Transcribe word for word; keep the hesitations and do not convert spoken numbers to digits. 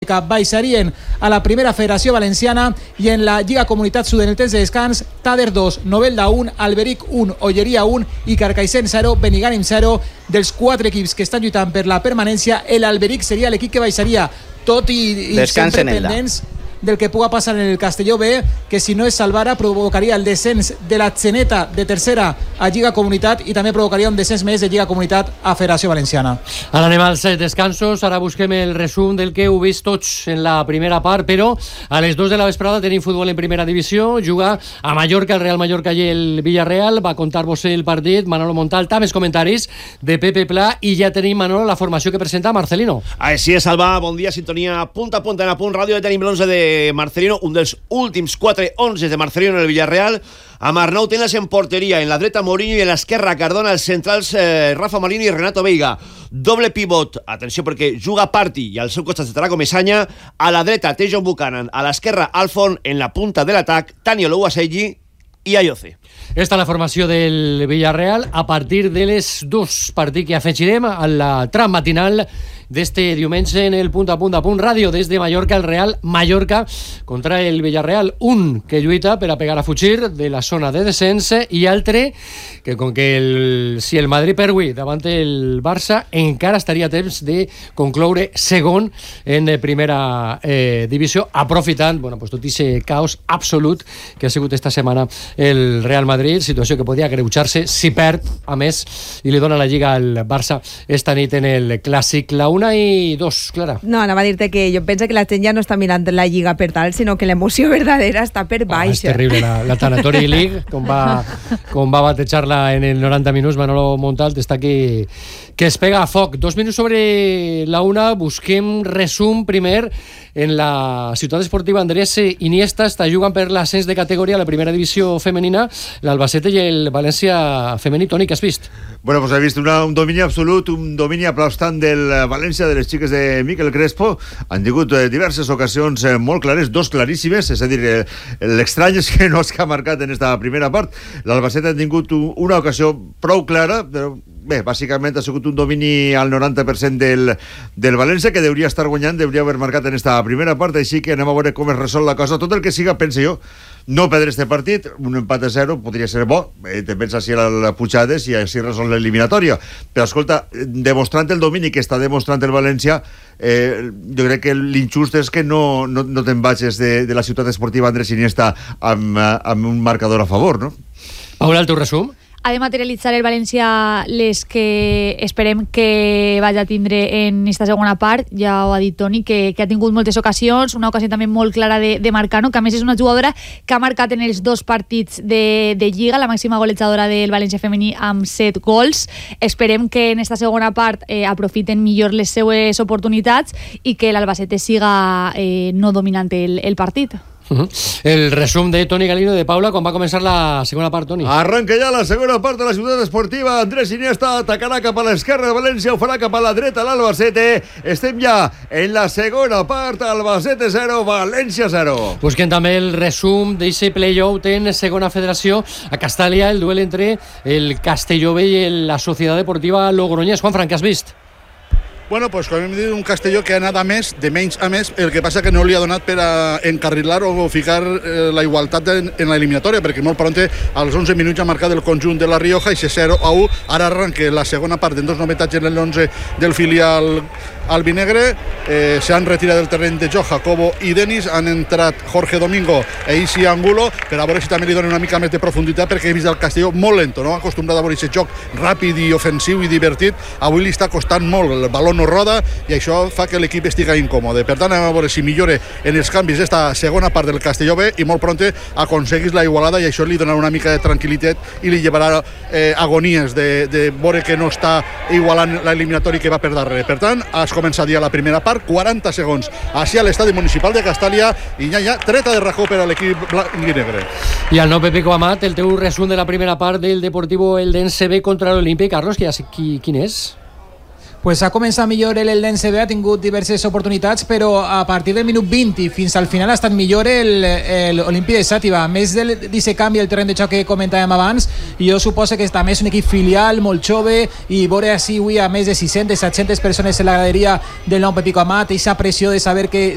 Autonòmica baixarien a la primera federació valenciana, i en la Lliga Comunitat Sud en el temps de descans, Tader dos, Novelda un, Alberic un, Olleria un i Carcaixent zero, Benigànim zero. Dels quatre equips que estan lluitant per la permanència, el Alberic seria l'equip que baixaria, tot i, i sempre pendents del que puga passar en el Castelló B, que si no es salvara provocaria el descens de la Xeneta de tercera a Lliga Comunitat i també provocaria un descens més de Lliga Comunitat a Federació Valenciana. Ara anem als descansos, ara busquem el resum del que heu vist tots en la primera part, però a les dues de la vesprada tenim futbol en primera divisió, juga a Mallorca, el Real Mallorca i el Villarreal, va contar-vos el partit Manolo Montalta, més comentaris de Pepe Pla, i ja tenim, Manolo, la formació que presenta Marcelino. Així és, Alba, bon dia, sintonia punt a punt en A Punt Ràdio, ja tenim l'onze de Marcelino, un dels últims quatre onzes de Marcelino en el Villarreal, amb Arnau Tenas en porteria, en la dreta Mourinho i en l'esquerra Cardona, els centrals eh, Rafa Marini i Renato Veiga. Doble pivot, atenció perquè juga Parti i al seu costat estarà Comesaña, a la dreta Tejon Buchanan, a l'esquerra Alfon, en la punta de l'atac Tani Oluwaseyi i Ayoce. Esta és la formació del Villarreal a partir de les dos, partit que afegirem a la tram matinal d'este diumenge en el punt a punt a Punt Ràdio. Des de Mallorca, el Real Mallorca contra el Villarreal, un que lluita per a pegar a fugir de la zona de descens i altre que, com que el, si el Madrid perdi davant el Barça, encara estaria a temps de concloure segon en primera eh, divisió, aprofitant bueno, pues, tot aquest caos absolut que ha sigut esta setmana el Real Madrid, situació que podia agreujar-se si perd, a més, i li dona la Lliga al Barça esta nit en el Clàssic. La una i dos, Clara. No, anava a dir-te que jo penso que la gent ja no està mirant la Lliga per tal, sinó que l'emoció verdadera està per baix. Oh, és terrible, la, la Tanatori League, com va, com va batejar-la en el noranta minuts Manolo Montalt, està que, que es pega a foc. Dos minuts sobre la una, busquem resum primer en la ciutat esportiva Andrés Iniesta. Està jugant per l'ascens de categoria a la primera divisió femenina l'Albacete i el València femení. Toni, què has vist? Bueno, pues he vist una, un domini absolut, un domini aplastant del València, de les xiques de Miquel Crespo. Han tingut eh, diverses ocasions eh, molt clares, dos claríssimes, és a dir, eh, l'estrany és que no es que ha marcat en esta primera part. L'Albacete ha tingut un, una ocasió prou clara, però bé, bàsicament ha sigut un domini al noranta per cent del, del València, que deuria estar guanyant, deuria haver marcat en esta primera part, així que anem a veure com es resol la cosa. Tot el que siga, pense jo, no perdre este partit, un empat a zero podria ser bo, eh, te pensa si era la Puigades i així resol l'eliminatòria, però escolta, demostrant el domini que està demostrant el València, eh, jo crec que l'injust és que no, no, no te'n vagis de, de la ciutat esportiva Andrés Iniesta amb, amb un marcador a favor, no? Paula, el teu resum? Ha de materialitzar el València les que esperem que vagi a tindre en aquesta segona part. Ja ho ha dit Toni, que, que ha tingut moltes ocasions, una ocasió també molt clara de, de Marcano, que a més és una jugadora que ha marcat en els dos partits de, de Lliga, la màxima golejadora del València femení amb set gols. Esperem que en esta segona part eh, aprofiten millor les seues oportunitats i que l'Albacete siga eh, no dominant el, el partit. Uh-huh. El resum de Toni Galino, de Paula, quan va començar la segona part, Toni. Arranca ja la segona part de la ciutat esportiva. Andrés Iniesta atacarà cap a l'esquerra de València, ho farà cap a la dreta l'Albacete. Estem ja en la segona part, Albacete zero, València zero. Busquem també el resum d'aquest play-out en segona federació a Castàlia, el duel entre el Castelló B i la Societat Deportiva Logroñés. Juan Fran, què has vist? Bueno, pues com hem dit, un Castelló que ha anat a més, de menys a més, el que passa que no li ha donat per a encarrilar o ficar eh, la igualtat en, en l'eliminatòria, perquè molt pronte, als onze minuts ha marcat el conjunt de la Rioja i zero a u, ara arranca la segona part en dos novetats en l'onze del filial albinegre. Eh, s'han retirat del terreny de joc Jacobo i Denis, han entrat Jorge Domingo e Isi Angulo, per a veure si també li donen una mica més de profunditat, perquè he vist el Castelló molt lento, no? Acostumbrat a veure aquest joc ràpid i ofensiu i divertit, avui li està costant molt, el baló no roda i això fa que l'equip estiga incòmode. Per tant, anem a veure si millora en els canvis d'esta segona part del Castelló B i molt pronte aconseguis la igualada i això li donarà una mica de tranquil·litat i li llevarà eh, agonies de, de veure que no està igualant l'eliminatori que va per darrere. Per tant, es comença ja la primera part, quaranta segons així a l'estadi municipal de Castàlia i ja hi ha treta de rajó per a l'equip blanc i negre. I al nou Pepe Amat, el teu resum de la primera part del Deportivo Eldense B contra l'Olímpic. Carlos, que ja sé qui, quin és? Pues ha començat millor el Eldense B, ha tingut diverses oportunitats, però a partir del minut vint i fins al final ha estat millor l'Olímpic de Xàtiva. A més d'aquest canvi al terreny de xoc que comentàvem abans, jo suposo que també és un equip filial molt jove i veure així avui a més de sis-centes, set-centes persones en la graderia del nou Pepico Amat, aquesta pressió de saber que